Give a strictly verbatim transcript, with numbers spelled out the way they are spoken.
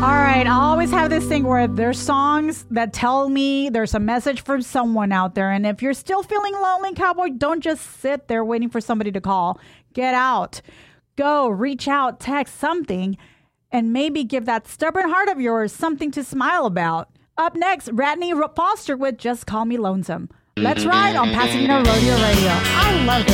right, I always have this thing where there's songs that tell me there's a message from someone out there. And if you're still feeling lonely, cowboy, don't just sit there waiting for somebody to call. Get out. Go, reach out, text something, and maybe give that stubborn heart of yours something to smile about. Up next, Radney Foster with Just Call Me Lonesome. Let's ride on Pasadena Rodeo Radio. I love this.